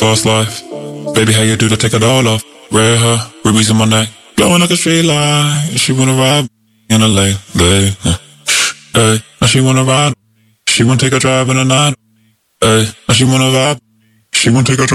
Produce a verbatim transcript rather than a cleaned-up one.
fast life. Baby, how you do that? Take it all off. Red hair, rubies in my neck, glowing like a street light. She wanna ride in a late, late. Hey, now she wanna ride. She wanna take a drive in the night. Hey, now she wanna vibe. She wanna take a drive.